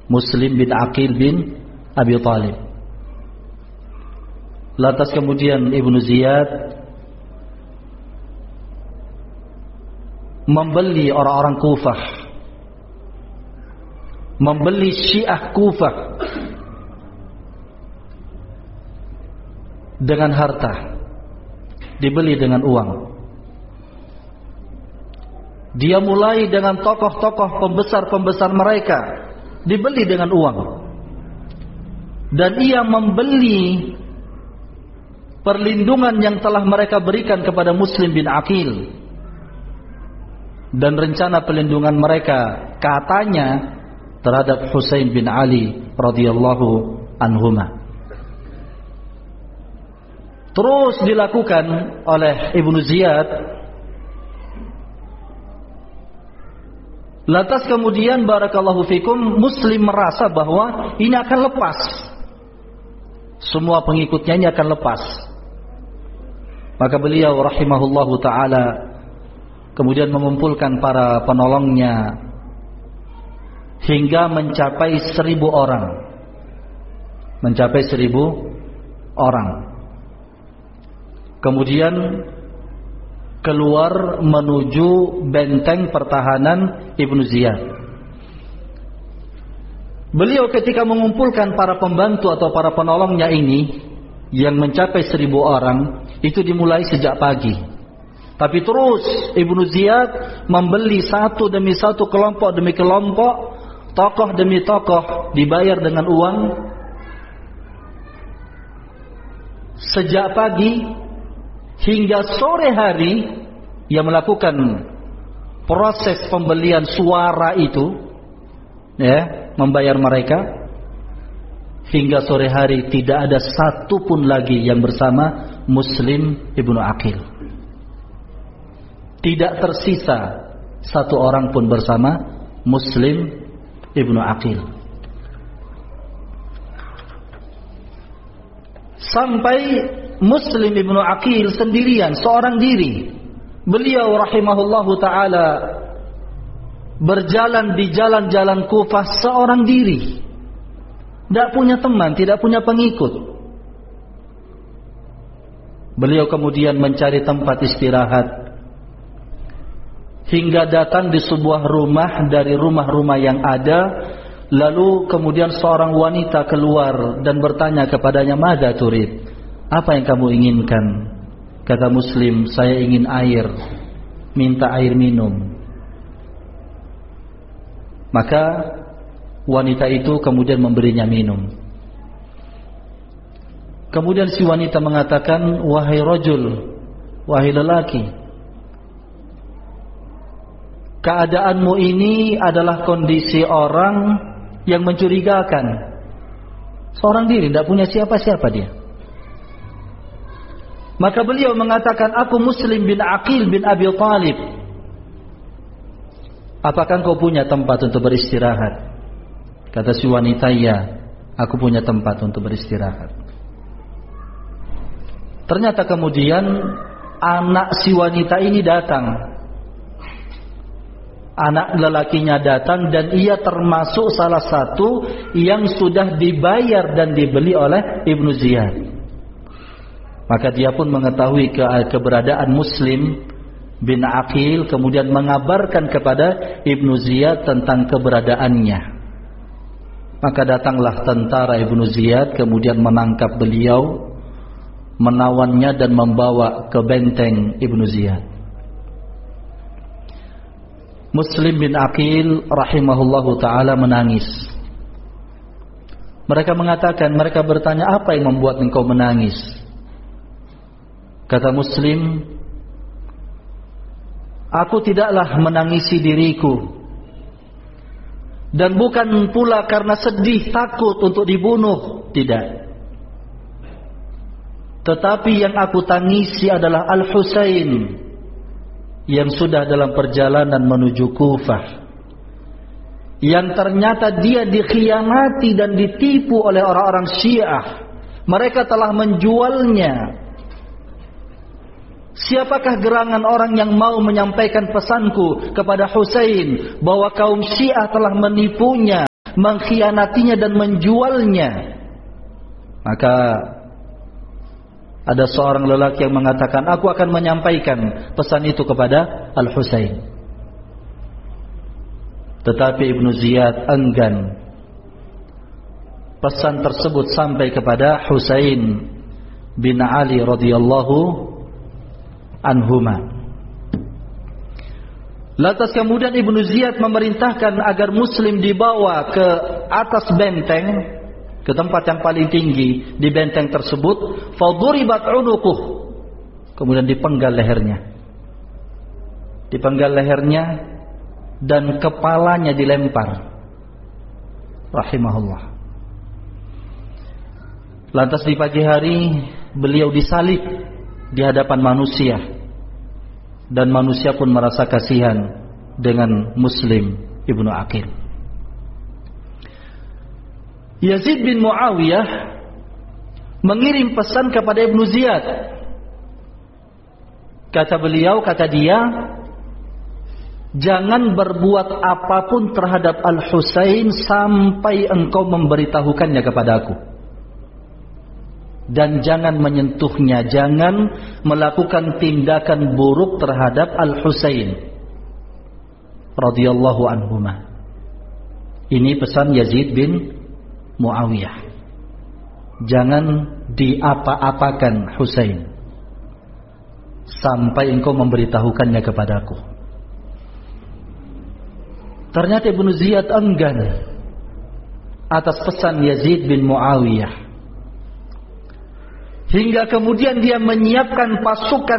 Muslim bin Aqil bin Abi Thalib. Lantas kemudian Ibnu Ziyad membeli orang-orang Kufah, membeli Syiah Kufah dengan harta, dibeli dengan uang. Dia mulai dengan tokoh-tokoh pembesar-pembesar mereka, dibeli dengan uang. Dan ia membeli perlindungan yang telah mereka berikan kepada Muslim bin Aqil, dan rencana pelindungan mereka katanya terhadap Husain bin Ali radhiyallahu anhuma terus dilakukan oleh Ibnu Ziyad. Lantas kemudian barakallahu fikum, Muslim merasa bahwa ini akan lepas, semua pengikutnya ini akan lepas. Maka beliau rahimahullahu ta'ala kemudian mengumpulkan para penolongnya hingga mencapai 1.000 orang. Mencapai 1.000 orang. Kemudian keluar menuju benteng pertahanan Ibnu Ziyad. Beliau ketika mengumpulkan para pembantu atau para penolongnya ini yang mencapai 1.000 orang, itu dimulai sejak pagi. Tapi terus Ibnu Ziyad membeli satu demi satu, kelompok demi kelompok, tokoh demi tokoh, dibayar dengan uang. Sejak pagi hingga sore hari ia melakukan proses pembelian suara itu, ya, membayar mereka. Hingga sore hari tidak ada satu pun lagi yang bersama Muslim ibnu Aqil. Tidak tersisa satu orang pun bersama Muslim ibnu Aqil. Sampai Muslim ibnu Aqil sendirian, seorang diri. Beliau rahimahullahu ta'ala berjalan di jalan-jalan Kufah seorang diri, tidak punya teman, tidak punya pengikut. Beliau kemudian mencari tempat istirahat hingga datang di sebuah rumah dari rumah-rumah yang ada. Lalu kemudian seorang wanita keluar dan bertanya kepadanya, "Mada turid?" Apa yang kamu inginkan? Kata Muslim, "Saya ingin air, minta air minum." Maka wanita itu kemudian memberinya minum. Kemudian si wanita mengatakan, "Wahai rajul, wahai lelaki, keadaanmu ini adalah kondisi orang yang mencurigakan. Seorang diri, tidak punya siapa-siapa dia." Maka beliau mengatakan, "Aku Muslim bin Aqil bin Abi Thalib. Apakah kau punya tempat untuk beristirahat?" Kata si wanita, "Ya, aku punya tempat untuk beristirahat." Ternyata kemudian anak si wanita ini datang. Anak lelakinya datang dan ia termasuk salah satu yang sudah dibayar dan dibeli oleh Ibnu Ziyad. Maka dia pun mengetahui keberadaan Muslim bin Aqil, kemudian mengabarkan kepada Ibnu Ziyad tentang keberadaannya. Maka datanglah tentara Ibnu Ziyad, kemudian menangkap beliau, menawannya dan membawa ke benteng Ibnu Ziyad. Muslim bin Aqil rahimahullahu ta'ala menangis. Mereka mengatakan, mereka bertanya, "Apa yang membuat engkau menangis?" Kata Muslim, "Aku tidaklah menangisi diriku, dan bukan pula karena sedih takut untuk dibunuh, tidak. Tetapi yang aku tangisi adalah Al-Husain yang sudah dalam perjalanan menuju Kufah, yang ternyata dia dikhianati dan ditipu oleh orang-orang Syiah. Mereka telah menjualnya. Siapakah gerangan orang yang mau menyampaikan pesanku kepada Husain bahwa kaum Syiah telah menipunya mengkhianatinya dan menjualnya. Maka ada seorang lelaki yang mengatakan, aku akan menyampaikan pesan itu kepada Al-Husain. Tetapi Ibnu Ziyad enggan pesan tersebut sampai kepada Husain bin Ali radhiyallahu anhuma. Lantas kemudian Ibnu Ziyad memerintahkan agar Muslim dibawa ke atas benteng, ke tempat yang paling tinggi di benteng tersebut. Faduribat unuquh, kemudian dipenggal lehernya, dan kepalanya dilempar. Rahimahullah. Lantas di pagi hari beliau disalib di hadapan manusia, dan manusia pun merasa kasihan dengan Muslim ibnu Aqil. Yazid bin Muawiyah mengirim pesan kepada Ibnu Ziyad. Kata dia, jangan berbuat apapun terhadap Al-Husain sampai engkau memberitahukannya kepadaku. Dan jangan menyentuhnya, jangan melakukan tindakan buruk terhadap Al-Husain radhiyallahu anhuma. Ini pesan Yazid bin Muawiyah. Jangan diapa-apakan Husain sampai engkau memberitahukannya kepadaku. Ternyata Ibnu Ziyad enggan atas pesan Yazid bin Muawiyah. Hingga kemudian dia menyiapkan pasukan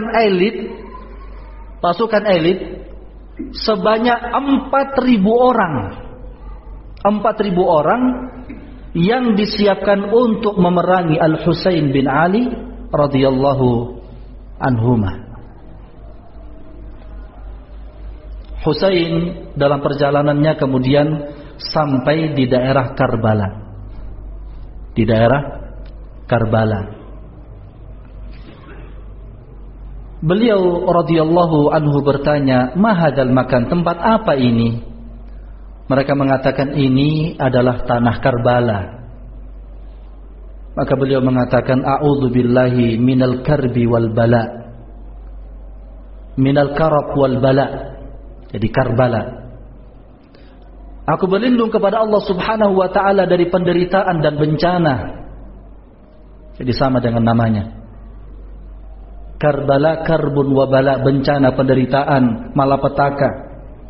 elit sebanyak 4.000 orang. 4.000 orang yang disiapkan untuk memerangi Al-Husain bin Ali radhiyallahu anhuma. Husain dalam perjalanannya kemudian sampai di daerah Karbala. Beliau radhiyallahu anhu bertanya, "Mahadal makan, tempat apa ini?" Mereka mengatakan ini adalah tanah Karbala. Maka beliau mengatakan, "A'udzubillahi minal karbi wal bala." Minal karab wal bala. Jadi Karbala. Aku berlindung kepada Allah Subhanahu wa taala dari penderitaan dan bencana. Jadi sama dengan namanya. Karbala, karbun wa bala, bencana, penderitaan, malapetaka.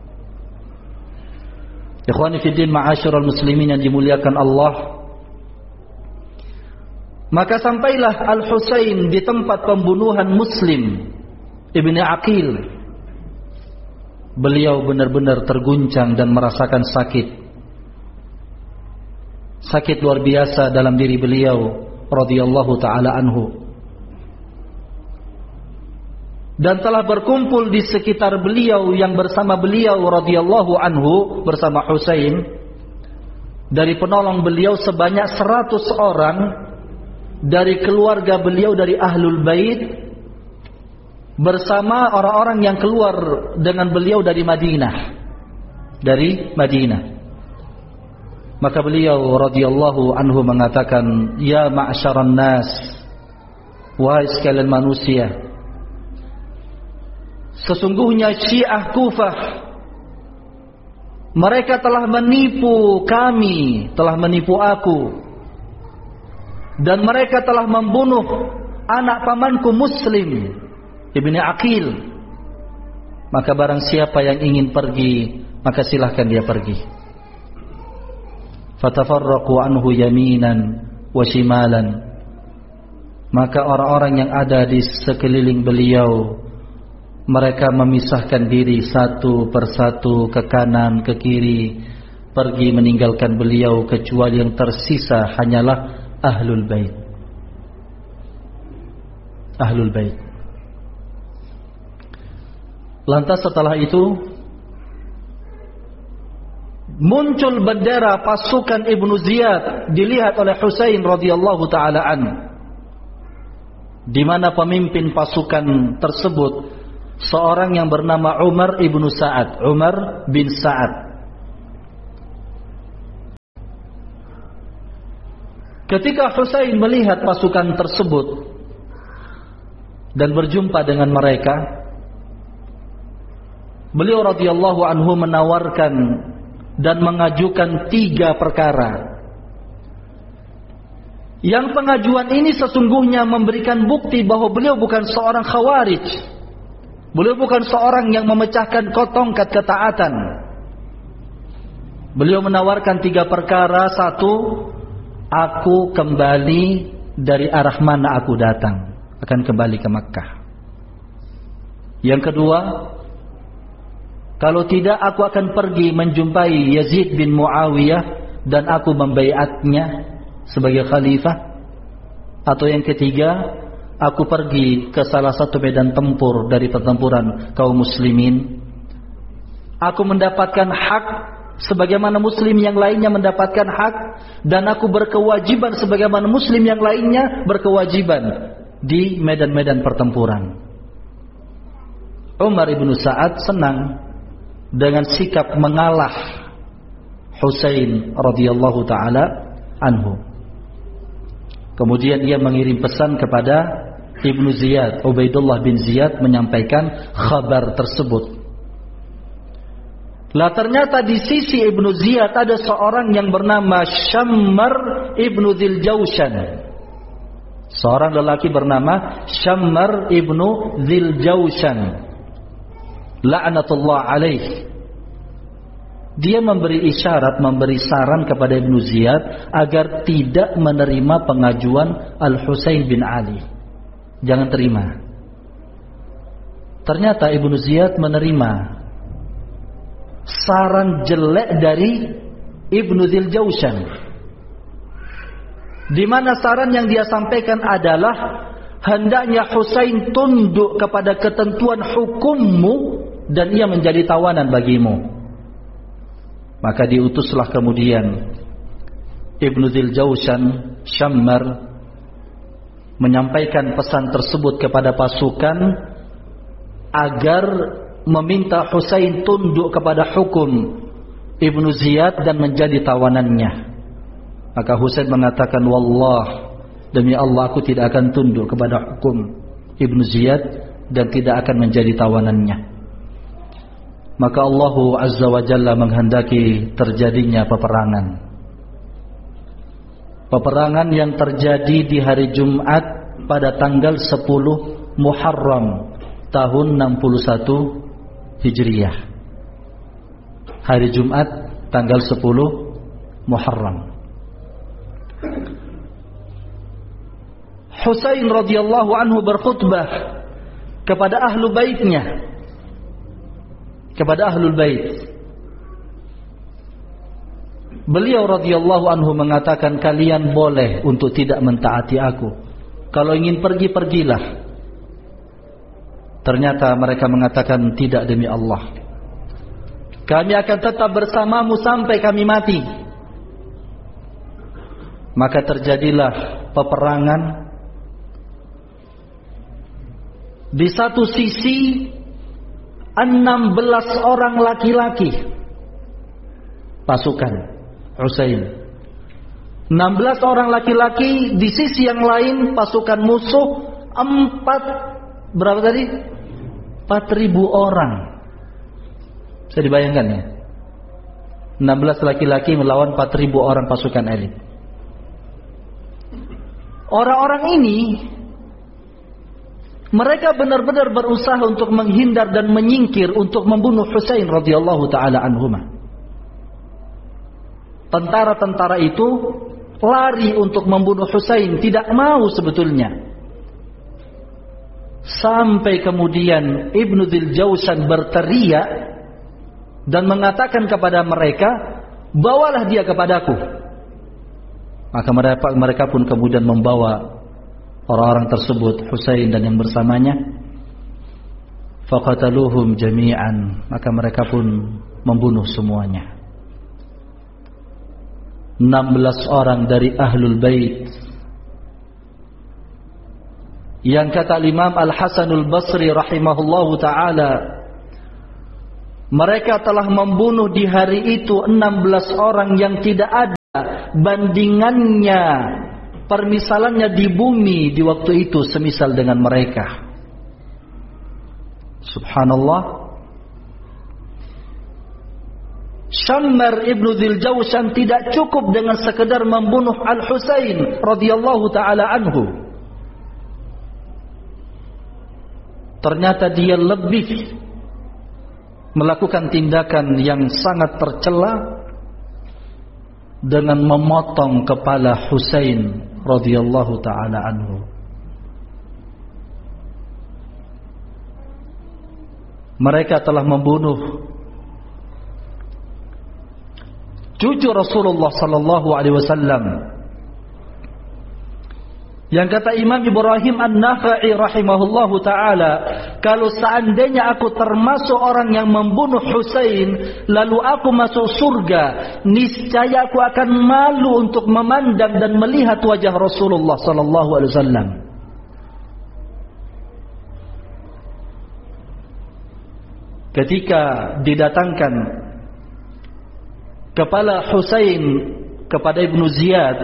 Ikhwani fiddin, ma'asyiral muslimin yang dimuliakan Allah. Maka sampailah Al-Husain di tempat pembunuhan Muslim ibnu Aqil. Beliau benar-benar terguncang dan merasakan sakit. Sakit luar biasa dalam diri beliau radhiyallahu taala anhu. Dan telah berkumpul di sekitar beliau yang bersama beliau radhiyallahu anhu bersama Husain dari penolong beliau sebanyak 100 orang dari keluarga beliau dari Ahlul Bait bersama orang-orang yang keluar dengan beliau dari Madinah. Maka beliau radhiyallahu anhu mengatakan, "Ya ma'syaran nas, wahai sekalian manusia, sesungguhnya Syiah Kufah mereka telah menipu kami, telah menipu aku, dan mereka telah membunuh anak pamanku Muslim ibnu Aqil. Maka barang siapa yang ingin pergi, maka silahkan dia pergi." Fatafarraqu anhu yaminan wa shimalan. Maka orang-orang yang ada di sekeliling beliau, mereka memisahkan diri satu persatu ke kanan, ke kiri, pergi meninggalkan beliau, kecuali yang tersisa hanyalah Ahlul Bait. Ahlul Bait. Lantas setelah itu muncul bendera pasukan Ibnu Ziyad dilihat oleh Husain radhiyallahu taala anhu, di mana pemimpin pasukan tersebut seorang yang bernama Umar bin Sa'ad. Ketika Husain melihat pasukan tersebut dan berjumpa dengan mereka, beliau radhiyallahu anhu menawarkan dan mengajukan 3 perkara. Yang pengajuan ini sesungguhnya memberikan bukti bahwa beliau bukan seorang khawarij. Beliau bukan seorang yang memecahkan tongkat ketaatan. Beliau menawarkan 3 perkara. 1, aku kembali dari arah mana aku datang, akan kembali ke Makkah. Yang kedua, kalau tidak aku akan pergi menjumpai Yazid bin Muawiyah dan aku membaiatnya sebagai khalifah. Atau yang ketiga, aku pergi ke salah satu medan tempur dari pertempuran kaum muslimin. Aku mendapatkan hak sebagaimana muslim yang lainnya mendapatkan hak, dan aku berkewajiban sebagaimana muslim yang lainnya berkewajiban di medan-medan pertempuran. Umar ibn Sa'ad senang dengan sikap mengalah Husain radhiyallahu taala anhu. Kemudian ia mengirim pesan kepada Ibnu Ziyad, Ubaidullah bin Ziyad, menyampaikan kabar tersebut. Lah ternyata di sisi Ibnu Ziyad ada seorang yang bernama Syammar ibnu Dzil Jaushan. Seorang lelaki bernama Syammar ibnu Dzil Jaushan, la'natullah alaih. Dia memberi isyarat, memberi saran kepada Ibnu Ziyad agar tidak menerima pengajuan Al-Husain bin Ali. Jangan terima. Ternyata Ibnu Ziyad menerima saran jelek dari Ibnu Dzil Jaushan, di mana saran yang dia sampaikan adalah hendaknya Husain tunduk kepada ketentuan hukummu dan ia menjadi tawanan bagimu. Maka diutuslah kemudian Ibnu Dzil Jaushan, Syammar, menyampaikan pesan tersebut kepada pasukan agar meminta Husain tunduk kepada hukum Ibnu Ziyad dan menjadi tawanannya. Maka Husain mengatakan, wallah, demi Allah aku tidak akan tunduk kepada hukum Ibnu Ziyad dan tidak akan menjadi tawanannya. Maka Allah Azza wa Jalla menghendaki terjadinya peperangan. Peperangan yang terjadi di hari Jumat pada tanggal 10 Muharram tahun 61 Hijriyah. Hari Jumat tanggal 10 Muharram. Husain radhiyallahu anhu berkhutbah kepada ahlu baitnya, kepada ahlul bait. Beliau radhiyallahu anhu mengatakan, kalian boleh untuk tidak mentaati aku. Kalau ingin pergi, pergilah. Ternyata mereka mengatakan, tidak, demi Allah, kami akan tetap bersamamu sampai kami mati. Maka terjadilah peperangan. Di satu sisi 16 orang laki-laki pasukan Husain, 16 orang laki-laki. Di sisi yang lain pasukan musuh berapa tadi? 4.000 orang. Bisa dibayangkan ya, 16 laki-laki melawan 4.000 orang pasukan elit. Orang-orang ini mereka benar-benar berusaha untuk menghindar dan menyingkir untuk membunuh Husain radhiyallahu taala anhuma. Tentara-tentara itu lari untuk membunuh Husain, tidak mau sebetulnya. Sampai kemudian Ibnu Dzil Jaushan berteriak dan mengatakan kepada mereka, bawalah dia kepadaku. Maka mereka pun kemudian membawa orang-orang tersebut, Husain dan yang bersamanya. Faqataluhum jami'an, maka mereka pun membunuh semuanya. 16 orang dari ahlul bait, yang kata Imam Al-Hasanul Basri rahimahullahu ta'ala, mereka telah membunuh di hari itu 16 orang yang tidak ada bandingannya permisalannya di bumi di waktu itu semisal dengan mereka. Subhanallah. Syammar ibnu Dzil Jawshan tidak cukup dengan sekedar membunuh Al-Husain radhiyallahu taala anhu. Ternyata dia lebih melakukan tindakan yang sangat tercela dengan memotong kepala Husain radhiyallahu taala anhu. Mereka telah membunuh cucu Rasulullah sallallahu alaihi wasallam. Yang kata Imam Ibrahim An-Nakha'i rahimahullahu taala, kalau seandainya aku termasuk orang yang membunuh Husain lalu aku masuk surga, niscaya aku akan malu untuk memandang dan melihat wajah Rasulullah sallallahu alaihi wasallam. Ketika didatangkan kepala Husain kepada Ibnu Ziyad,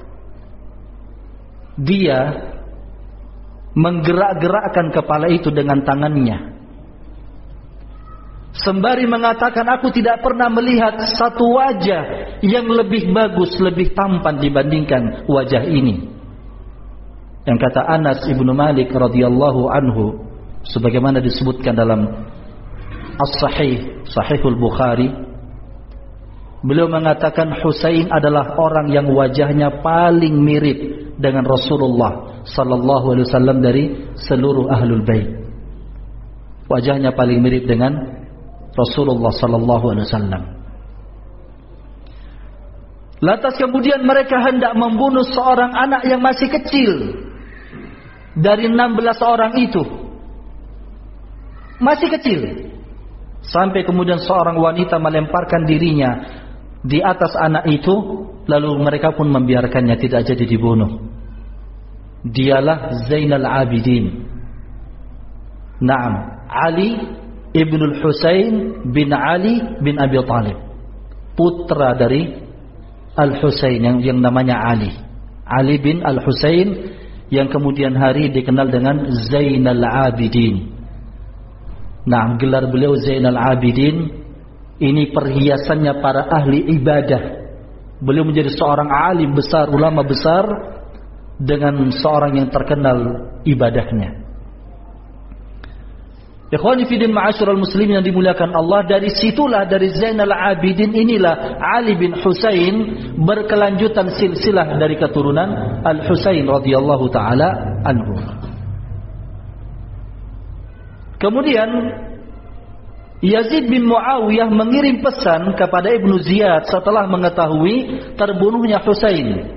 dia menggerak-gerakkan kepala itu dengan tangannya, sembari mengatakan, aku tidak pernah melihat satu wajah yang lebih bagus, lebih tampan dibandingkan wajah ini. Yang kata Anas ibnu Malik radhiyallahu anhu, sebagaimana disebutkan dalam As-Sahih, Sahihul Bukhari, beliau mengatakan Husain adalah orang yang wajahnya paling mirip dengan Rasulullah sallallahu alaihi wasallam dari seluruh ahlul bait. Wajahnya paling mirip dengan Rasulullah sallallahu alaihi wasallam. Lantas kemudian mereka hendak membunuh seorang anak yang masih kecil dari 16 orang itu. Masih kecil. Sampai kemudian seorang wanita melemparkan dirinya di atas anak itu, lalu mereka pun membiarkannya, tidak jadi dibunuh. Dialah Zainal Abidin. Naam, Ali ibnul Husain bin Ali bin Abi Thalib, putra dari Al-Husain yang namanya Ali. Ali bin Al-Husain yang kemudian hari dikenal dengan Zainal Abidin. Nah, gelar beliau Zainal Abidin ini perhiasannya para ahli ibadah. Beliau menjadi seorang alim besar, ulama besar, dengan seorang yang terkenal ibadahnya. Ikhwani fi din ma'asyiral muslimin yang dimuliakan Allah, dari situlah, dari Zainal Abidin inilah Ali bin Husain berkelanjutan silsilah dari keturunan Al-Husain radhiyallahu taala anhu. Kemudian Yazid bin Muawiyah mengirim pesan kepada Ibnu Ziyad setelah mengetahui terbunuhnya Husain.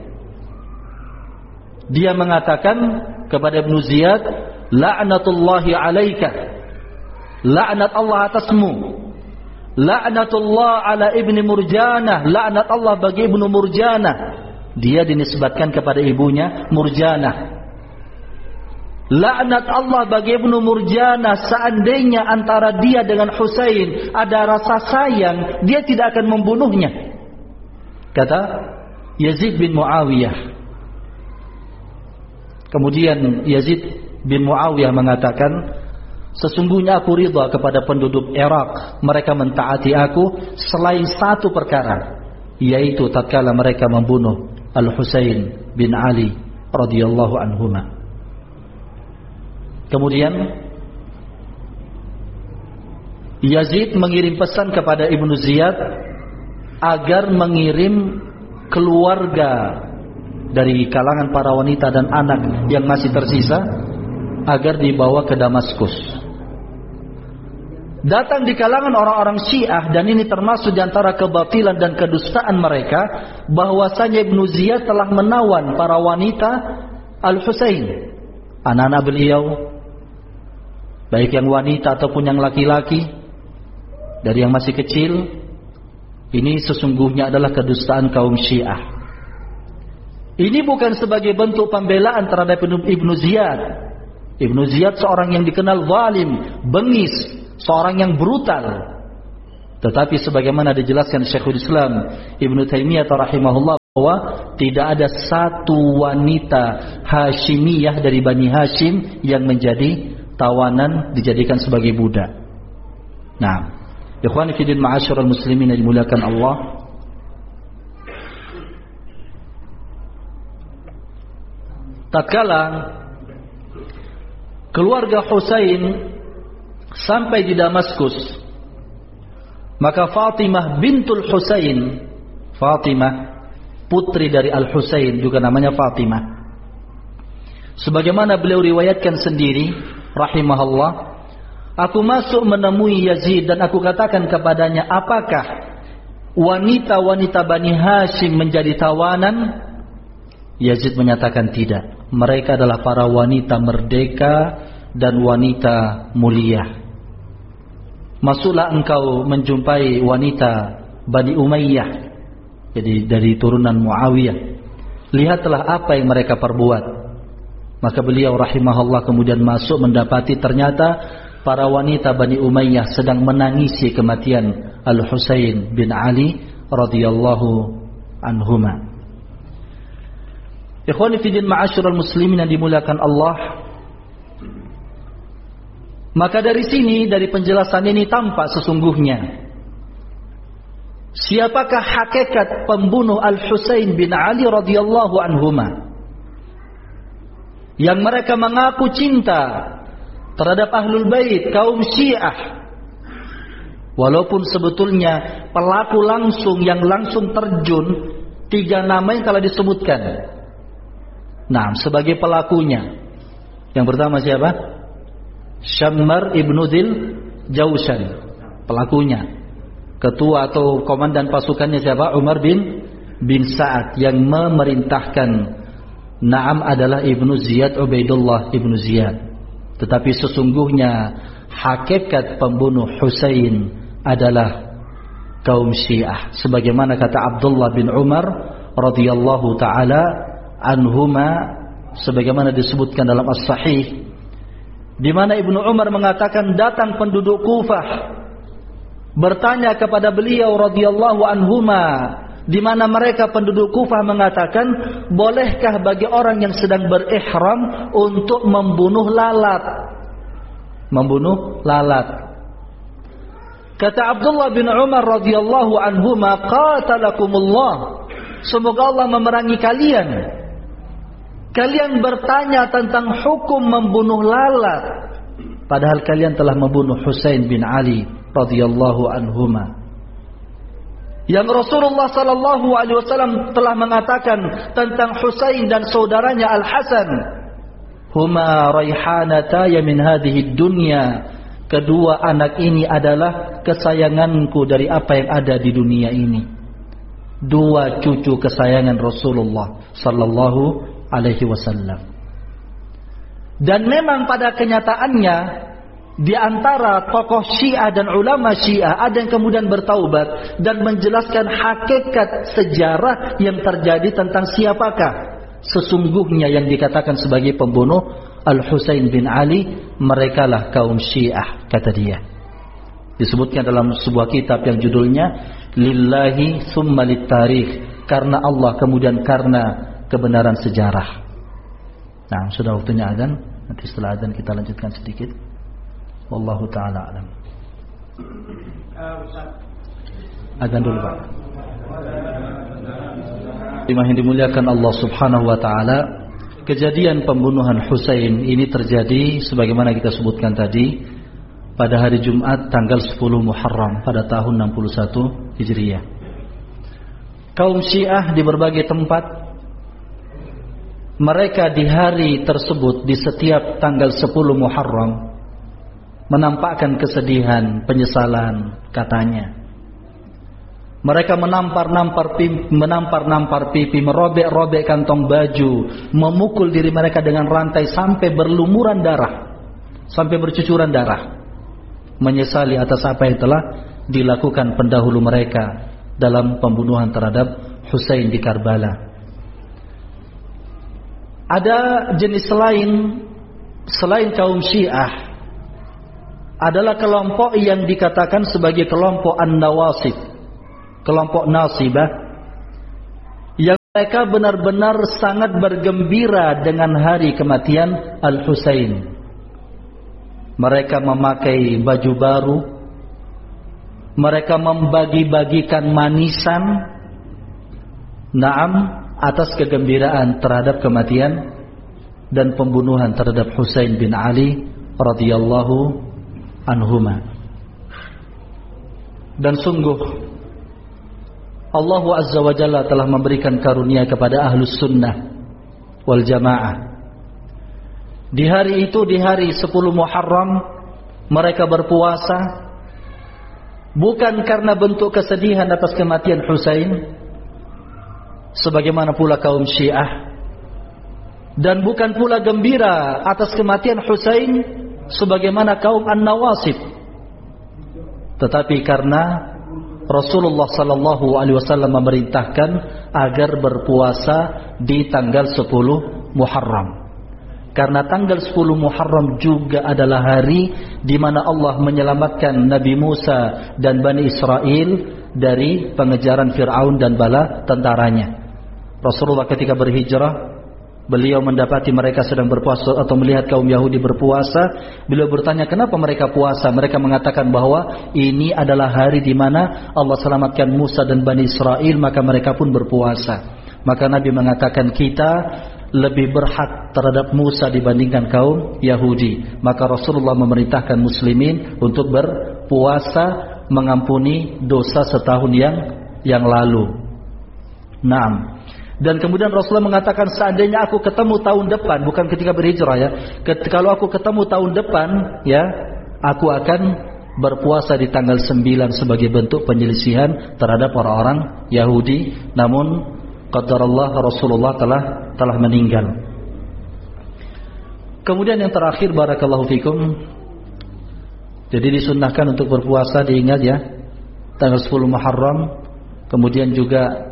Dia mengatakan kepada Ibnu Ziyad, la'natullahi alaika, laknat Allah atasmu, la'natullah ala ibni Murjanah, laknat Allah bagi Ibnu Murjanah. Dia dinisbatkan kepada ibunya Murjanah. Laknat Allah bagi Ibnu Murjanah, seandainya antara dia dengan Husain ada rasa sayang, dia tidak akan membunuhnya, kata Yazid bin Muawiyah. Kemudian Yazid bin Muawiyah mengatakan, sesungguhnya aku ridha kepada penduduk Irak, mereka mentaati aku selain satu perkara, yaitu tatkala mereka membunuh Al-Husain bin Ali radhiyallahu anhuma. Kemudian Yazid mengirim pesan kepada Ibnu Ziyad agar mengirim keluarga dari kalangan para wanita dan anak yang masih tersisa agar dibawa ke Damaskus. Datang di kalangan orang-orang Syiah, dan ini termasuk di antara kebatilan dan kedustaan mereka, bahwasanya Ibnu Ziyad telah menawan para wanita Al-Husain, anak-anak beliau, baik yang wanita ataupun yang laki-laki, dari yang masih kecil. Ini sesungguhnya adalah kedustaan kaum Syiah. Ini bukan sebagai bentuk pembelaan terhadap Ibnu Ziyad. Ibnu Ziyad seorang yang dikenal zalim, bengis, seorang yang brutal. Tetapi sebagaimana dijelaskan Syekhul Islam Ibnu Taimiyah rahimahullah bahwa tidak ada satu wanita Hashimiyah dari Bani Hashim yang menjadi tawanan dijadikan sebagai budak. Nah, ikhwani fillah ma'asyiral muslimin yang dimuliakan Allah, tatkala keluarga Husain sampai di Damaskus, maka Fatimah bintul Husain, Fatimah putri dari Al-Husain, juga namanya Fatimah, sebagaimana beliau riwayatkan sendiri rahimahullah, aku masuk menemui Yazid dan aku katakan kepadanya, apakah wanita-wanita Bani Hashim menjadi tawanan? Yazid menyatakan tidak, mereka adalah para wanita merdeka dan wanita mulia. Masuklah engkau menjumpai wanita Bani Umayyah, jadi dari turunan Muawiyah, lihatlah apa yang mereka perbuat. Maka beliau rahimahullah kemudian masuk, mendapati ternyata para wanita Bani Umayyah sedang menangisi kematian Al-Husain bin Ali radhiyallahu anhuma. Ikhwani fi din ma'asyiral muslimin yang dimuliakan Allah, maka dari sini, dari penjelasan ini tampak sesungguhnya siapakah hakikat pembunuh Al-Husain bin Ali radhiyallahu anhuma, yang mereka mengaku cinta terhadap Ahlul Bait, kaum Syiah, walaupun sebetulnya pelaku langsung yang langsung terjun 3 nama yang telah disebutkan. Nah, sebagai pelakunya yang pertama siapa? Syammar ibnu Dzil Jaushan, pelakunya. Ketua atau komandan pasukannya siapa? Umar bin Sa'ad, yang memerintahkan Naam adalah Ibnu Ziyad, Ubaidullah Ibnu Ziyad. Tetapi sesungguhnya hakikat pembunuh Husain adalah kaum Syiah, sebagaimana kata Abdullah bin Umar radhiyallahu taala anhuma, sebagaimana disebutkan dalam As-Sahih, di mana Ibnu Umar mengatakan datang penduduk Kufah bertanya kepada beliau radhiyallahu anhuma, di mana mereka penduduk Kufah mengatakan, bolehkah bagi orang yang sedang berihram untuk membunuh lalat? Membunuh lalat. Kata Abdullah bin Umar radhiyallahu anhuma, qatalakumullah, semoga Allah memerangi kalian. Kalian bertanya tentang hukum membunuh lalat, padahal kalian telah membunuh Husain bin Ali radhiyallahu anhuma, yang Rasulullah sallallahu alaihi wasallam telah mengatakan tentang Husain dan saudaranya Al-Hasan, huma raihanataya min hadhihi dunya, kedua anak ini adalah kesayanganku dari apa yang ada di dunia ini. 2 cucu kesayangan Rasulullah sallallahu alaihi wasallam. Dan memang pada kenyataannya, di antara tokoh Syiah dan ulama Syiah ada yang kemudian bertaubat dan menjelaskan hakikat sejarah yang terjadi tentang siapakah sesungguhnya yang dikatakan sebagai pembunuh Al-Husain bin Ali. Merekalah kaum Syiah, kata dia. Disebutkan dalam sebuah kitab yang judulnya Lillahi Tsumma Lit-Tarikh, karena Allah kemudian karena kebenaran sejarah. Nah, sudah waktunya azan. Nanti setelah azan kita lanjutkan sedikit. Wallahu ta'ala alam. Azan dulu Pak. Yang dimuliakan Allah subhanahu wa ta'ala, kejadian pembunuhan Husain ini terjadi sebagaimana kita sebutkan tadi pada hari Jumat tanggal 10 Muharram pada tahun 61 Hijriah. Kaum Syiah di berbagai tempat, mereka di hari tersebut, di setiap tanggal 10 Muharram, menampakkan kesedihan, penyesalan, katanya. Mereka menampar-nampar pipi, merobek-robek kantong baju, memukul diri mereka dengan rantai sampai berlumuran darah, sampai bercucuran darah, menyesali atas apa yang telah dilakukan pendahulu mereka dalam pembunuhan terhadap Husain di Karbala. Ada jenis lain selain kaum Syiah, adalah kelompok yang dikatakan sebagai kelompok An-Nawasib, kelompok Nasibah, Mereka benar-benar sangat bergembira dengan hari kematian Al-Husain. Mereka memakai baju baru, mereka membagi-bagikan manisan, naam, atas kegembiraan terhadap kematian dan pembunuhan terhadap Husain bin Ali radhiyallahu anhuma. Dan sungguh Allah Azza wa Jalla telah memberikan karunia kepada Ahlus Sunnah wal Jamaah. Di hari itu, di hari 10 Muharram, mereka berpuasa bukan karena bentuk kesedihan atas kematian Husain sebagaimana pula kaum Syiah, dan bukan pula gembira atas kematian Husain sebagaimana kaum An-Nawasib, tetapi karena Rasulullah sallallahu alaihi wasallam memerintahkan agar berpuasa di tanggal 10 Muharram. Karena tanggal 10 Muharram juga adalah hari di mana Allah menyelamatkan Nabi Musa dan Bani Israel dari pengejaran Fir'aun dan bala tentaranya. Rasulullah ketika berhijrah, beliau mendapati mereka sedang berpuasa atau melihat kaum Yahudi berpuasa. Beliau bertanya kenapa mereka puasa. Mereka mengatakan bahwa ini adalah hari di mana Allah selamatkan Musa dan Bani Israel, maka mereka pun berpuasa. Maka Nabi mengatakan kita lebih berhak terhadap Musa dibandingkan kaum Yahudi. Maka Rasulullah memerintahkan muslimin untuk berpuasa mengampuni dosa setahun yang lalu. Naam. Dan kemudian Rasulullah mengatakan seandainya aku ketemu tahun depan, bukan ketika berhijrah ya, kalau aku ketemu tahun depan ya, aku akan berpuasa di tanggal 9 sebagai bentuk penyelisihan terhadap orang-orang Yahudi. Namun qadarullah, Rasulullah telah meninggal. Kemudian yang terakhir, barakallahu fikum, jadi disunnahkan untuk berpuasa, diingat ya, tanggal 10 Muharram. Kemudian juga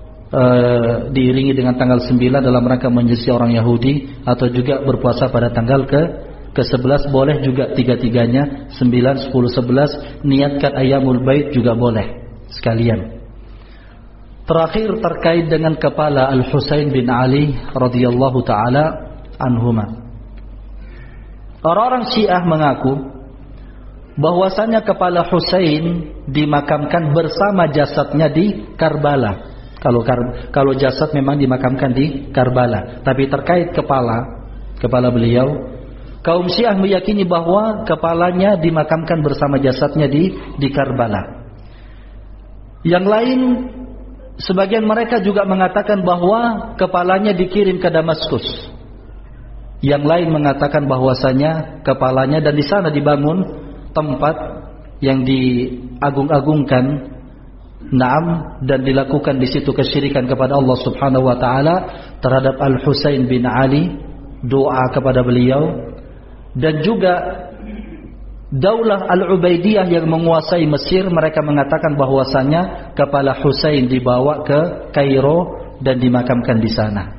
diiringi dengan tanggal 9 dalam rangka menyelisihi orang Yahudi, atau juga berpuasa pada tanggal ke-11, boleh juga tiga-tiganya, 9, 10, 11, niatkan Ayyamul Bait juga boleh sekalian. Terakhir terkait dengan kepala Al-Husain bin Ali radhiyallahu taala anhuma. Orang-orang Syiah mengaku bahwasanya kepala Husain dimakamkan bersama jasadnya di Karbala. Kalau jasad memang dimakamkan di Karbala, tapi terkait kepala beliau, kaum Syiah meyakini bahwa kepalanya dimakamkan bersama jasadnya di Karbala. Yang lain, sebagian mereka juga mengatakan bahwa kepalanya dikirim ke Damaskus. Yang lain mengatakan bahwasanya kepalanya, dan di sana dibangun tempat yang diagung-agungkan, naam, dan dilakukan di situ kesyirikan kepada Allah Subhanahu wa taala terhadap Al-Husain bin Ali, doa kepada beliau. Dan juga Daulah Al-Ubaidiyah yang menguasai Mesir, mereka mengatakan bahwasanya kepala Husain dibawa ke Kairo dan dimakamkan di sana.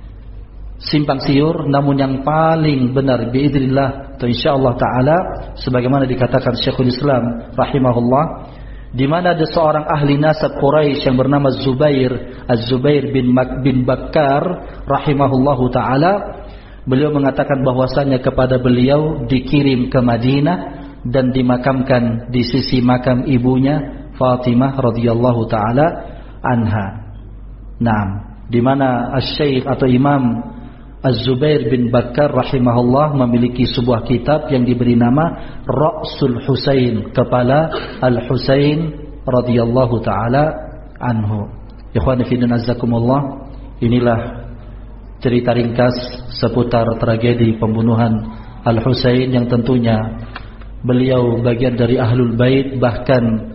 Simpang siur, namun yang paling benar biidznillah atau insyaallah taala sebagaimana dikatakan Syekhul Islam rahimahullah, di mana ada seorang ahli nasab Quraisy yang bernama Az-Zubair bin Bakkar rahimahullahu taala. Beliau mengatakan bahwasanya kepada beliau dikirim ke Madinah dan dimakamkan di sisi makam ibunya Fatimah radhiyallahu taala anha. Naam, di mana Asy-Syaikh atau Imam Az-Zubair bin Bakkar rahimahullah memiliki sebuah kitab yang diberi nama Ra'sul Husain, kepala Al-Husain radhiyallahu taala anhu. Ikhwani fi din azzakumullah, inilah cerita ringkas seputar tragedi pembunuhan Al-Husain yang tentunya beliau bagian dari Ahlul Bait, bahkan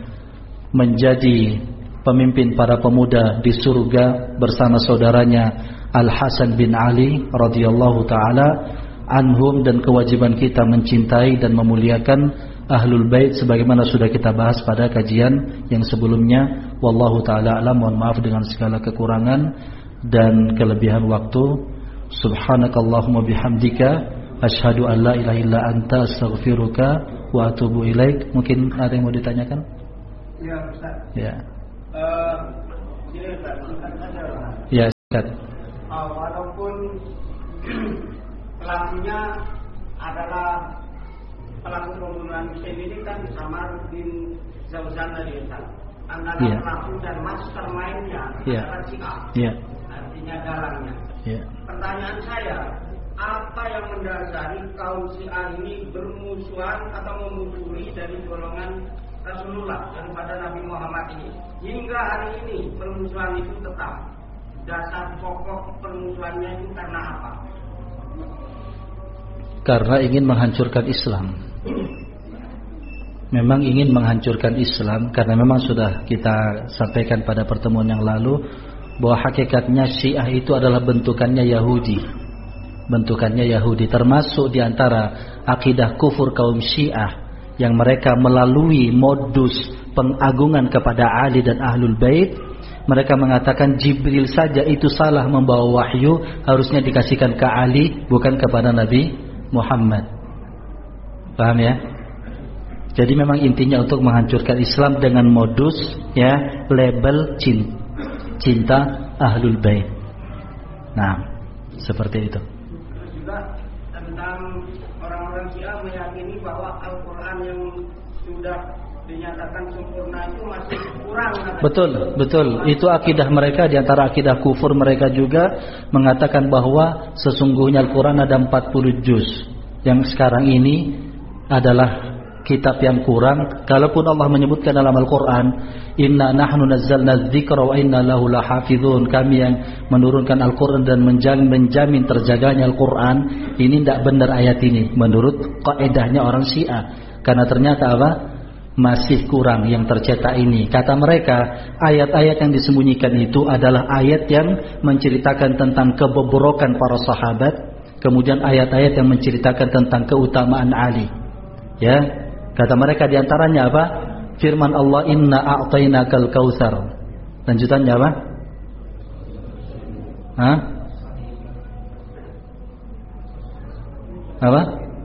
menjadi pemimpin para pemuda di surga bersama saudaranya Al-Hasan bin Ali radhiyallahu taala anhum. Dan kewajiban kita mencintai dan memuliakan Ahlul Bait sebagaimana sudah kita bahas pada kajian yang sebelumnya. Wallahu taala alam, mohon maaf dengan segala kekurangan dan kelebihan waktu. Subhanakallahumma bihamdika asyhadu an la ilaha illa anta astaghfiruka wa atubu ilaik. Mungkin ada yang mau ditanyakan? Ya, Ustaz. Ya. Ini Ustaz, Ya. Walaupun pelakunya adalah pelaku pembunuhan Muslim ini kan Samar bin Zauzan tadi, antara pelaku dan mastermind-nya adalah Syiah, artinya dalangnya. Pertanyaan saya, apa yang mendasari kaum Syiah ini bermusuhan atau memusuhi dari golongan Rasulullah daripada Nabi Muhammad ini hingga hari ini? Permusuhan itu tetap, dasar pokok permusuhannya itu karena apa? Karena ingin menghancurkan Islam. Memang ingin menghancurkan Islam, karena memang sudah kita sampaikan pada pertemuan yang lalu bahwa hakikatnya Syiah itu adalah bentukannya Yahudi. Bentukannya Yahudi, termasuk diantara akidah kufur kaum Syiah yang mereka melalui modus pengagungan kepada Ali dan Ahlul Bait. Mereka mengatakan Jibril saja itu salah membawa wahyu, harusnya dikasihkan ke Ali bukan kepada Nabi Muhammad. Paham ya? Jadi memang intinya untuk menghancurkan Islam dengan modus label cinta Ahlul Bait. Nah, seperti itu. Juga tentang orang-orang Syiah meyakini bahwa Al-Quran yang sudah dinyatakan sempurna itu masih kurang. Betul. Itu akidah mereka. Di antara akidah kufur mereka juga mengatakan bahwa sesungguhnya Al-Quran ada 40 juz. Yang sekarang ini adalah kitab yang kurang. Kalaupun Allah menyebutkan dalam Al-Quran, Inna nahnu nazzalna dzikra wa inna lahu lahafizun, kami yang menurunkan Al-Quran dan menjamin terjaganya Al-Quran. Ini tidak benar ayat ini menurut kaidahnya orang Syiah. Karena ternyata apa? Masih kurang yang tercetak ini. Kata mereka, ayat-ayat yang disembunyikan itu adalah ayat yang menceritakan tentang kebobrokan para sahabat, kemudian ayat-ayat yang menceritakan tentang keutamaan Ali. Ya, kata mereka diantaranya apa? Firman Allah, Inna a'tainakal kautsar. Lanjutannya apa? Apa?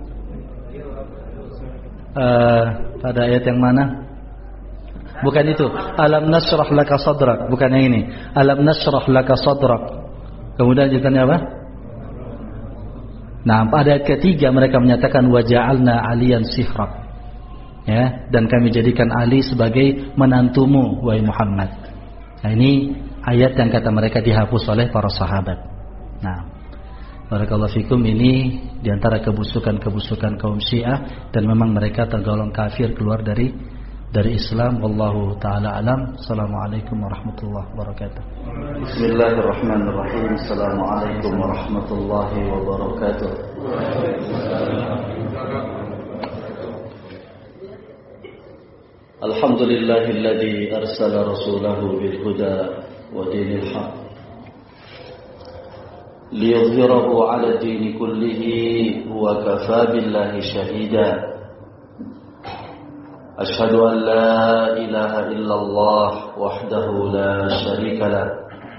Pada ayat yang mana? Bukan itu. Alam nasrah laka sadrak. Bukan yang ini. Alam nasrah laka sadrak. Kemudian lanjutannya apa? Nah, pada ayat ketiga mereka menyatakan wa ja'alna aliyan sihrak. Ya, dan kami jadikan Ali sebagai menantumu wahai Muhammad. Nah, ini ayat yang kata mereka dihapus oleh para sahabat. Nah, barakallahu fikum, ini diantara kebusukan-kebusukan kaum Syiah, dan memang mereka tergolong kafir, keluar dari Islam. Wallahu taala alam. Assalamualaikum warahmatullahi wabarakatuh. Bismillahirrahmanirrahim. Assalamualaikum warahmatullahi wabarakatuh. Alhamdulillahilladzi arsala rasulahu bil huda wa dinil haq liyudhhirahu 'ala ad-din kullihi wa kafaa billahi shahida. Ashhadu an la ilaha illallah wahdahu la sharika lah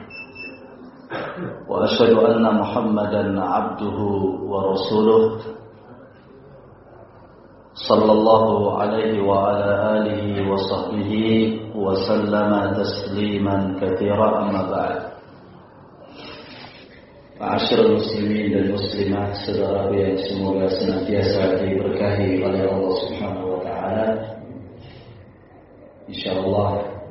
wa ashhadu anna Muhammadan 'abduhu wa rasuluh sallallahu alaihi wa ala alihi wa sahbihi wa sallama tasliman katsira, amma ba'd. Ma'asyiral muslimin dan muslimat, saudaraku yang semoga senantiasa diberkahi oleh Allah Subhanahu wa taala. Insyaallah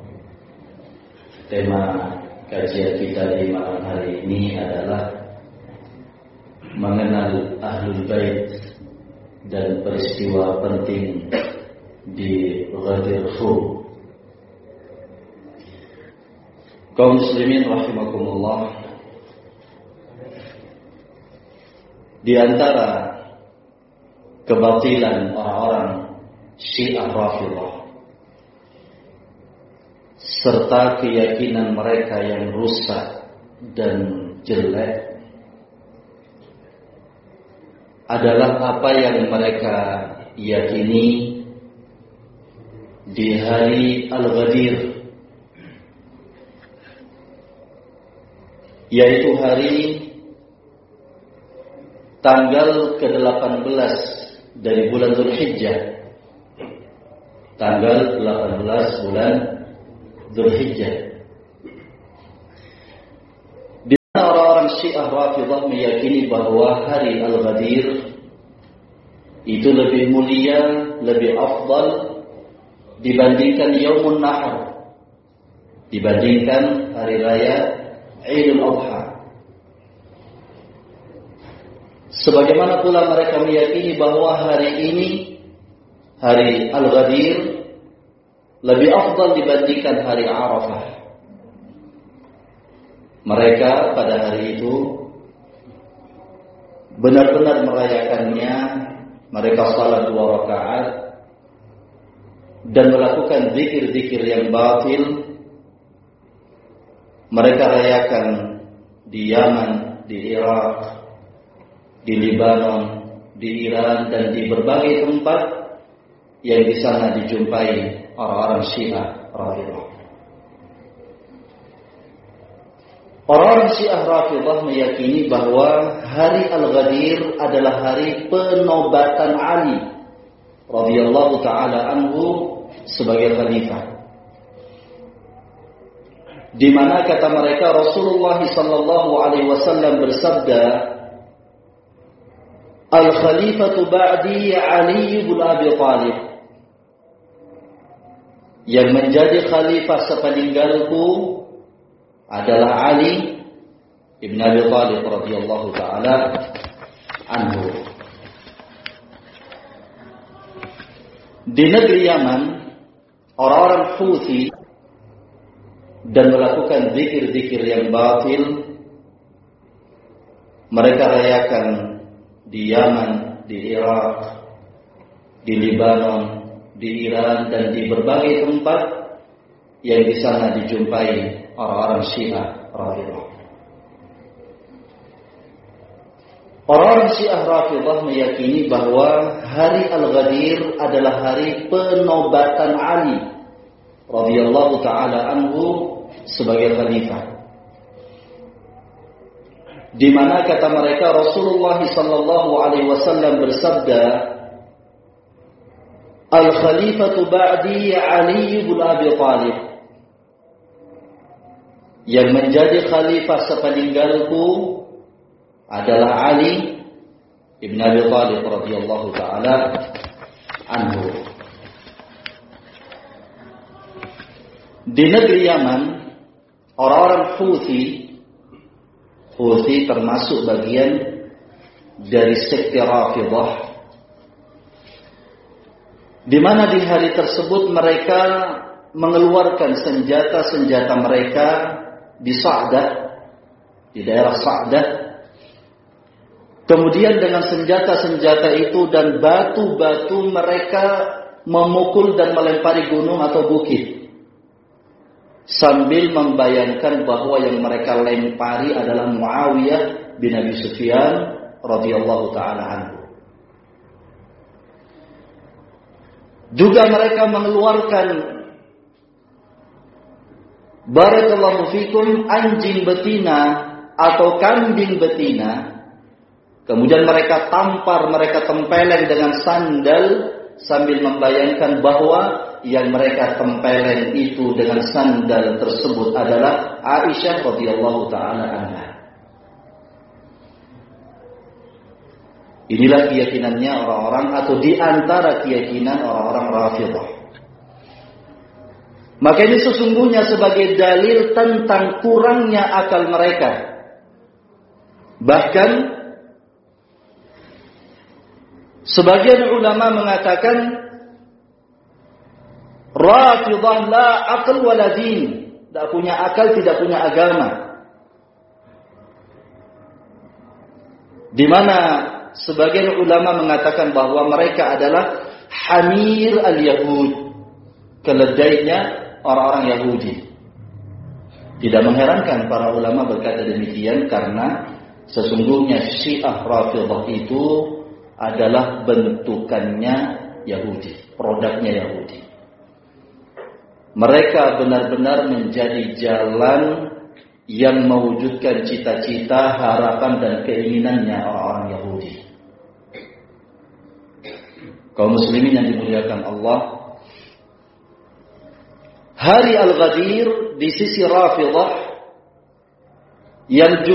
tema kajian kita di malam hari ini adalah mengenal Ahlul Bait dan peristiwa penting di Ghadir Khum. Kaum muslimin rahimakumullah, di antara kebatilan orang-orang Syiah Rafidhah serta keyakinan mereka yang rusak dan jelek adalah apa yang mereka yakini di hari Al-Ghadir, yaitu hari tanggal ke-18 dari bulan Dzulhijjah. Tanggal 18 bulan Dzulhijjah. Syiah Rafidhah meyakini bahwa hari Al-Ghadir itu lebih mulia, lebih afdal dibandingkan Yaumun Nahr, dibandingkan hari raya Idul Adha. Sebagaimana pula mereka meyakini bahwa hari ini, hari Al-Ghadir, lebih afdal dibandingkan hari Arafah. Mereka pada hari itu benar-benar merayakannya. Mereka salat 2 rakaat dan melakukan zikir-zikir yang batil. Mereka rayakan di Yaman, di Irak, di Libanon, di Iran, dan di berbagai tempat yang di sana dijumpai orang-orang Syiah Rafidhah. Orang-orang Syiah Rafidhah meyakini bahwa hari Al-Ghadir adalah hari penobatan Ali radhiyallahu taala anhu sebagai khalifah. Di mana kata mereka Rasulullah sallallahu alaihi wasallam bersabda, "Al-khalifatu ba'di Ali bin Abi Thalib." Yang menjadi khalifah sepeninggalku adalah Ali ibn Abi Thalib radhiyallahu taala anhu. Di negeri Yaman, orang-orang Houthi dan melakukan zikir-zikir yang batil. Mereka rayakan di Yaman, di Irak, di Libanon, di Iran, dan di berbagai tempat yang di sana dijumpai orang-orang Syiah Rafidhah. Orang-orang Syiah Rafidhah meyakini bahwa hari Al-Ghadir adalah hari penobatan Ali radhiyallahu taala anhu sebagai khalifah. Di mana kata mereka Rasulullah sallallahu alaihi wasallam bersabda, "Al-khalifatu ba'di Ali bin Abi Thalib." Yang menjadi khalifah sepeninggalku adalah Ali ibn Abi Thalib radhiyallahu taala anhu. Di negeri Yaman, orang-orang Houthi termasuk bagian dari sekte Rafidhah, di mana di hari tersebut mereka mengeluarkan senjata-senjata mereka di Sa'dah, di daerah Sa'dah. Kemudian dengan senjata-senjata itu dan batu-batu mereka memukul dan melempari gunung atau bukit, sambil membayangkan bahwa yang mereka lempari adalah Muawiyah bin Abi Sufyan radhiyallahu taala anhu. Juga mereka mengeluarkan, barakallahu fikum, anjing betina atau kambing betina. Kemudian mereka tampar, mereka tempeleng dengan sandal sambil membayangkan bahwa yang mereka tempeleng itu dengan sandal tersebut adalah Aisyah radhiyallahu taala anha. Inilah keyakinannya orang-orang, atau di antara keyakinan orang-orang Rafidhah. Maka ini sesungguhnya sebagai dalil tentang kurangnya akal mereka. Bahkan sebagian ulama mengatakan Rafidhah la aql wala din, tidak punya akal, tidak punya agama. Di mana sebagian ulama mengatakan bahwa mereka adalah hamir al-Yahud, keledainya orang-orang Yahudi. Tidak mengherankan para ulama berkata demikian, karena sesungguhnya Syiah Rafidhah itu adalah bentukannya Yahudi, produknya Yahudi. Mereka benar-benar menjadi jalan yang mewujudkan cita-cita, harapan dan keinginannya orang-orang Yahudi. Kaum muslimin yang dimuliakan Allah, hari Al-Ghadir di sisi Rafidhah yang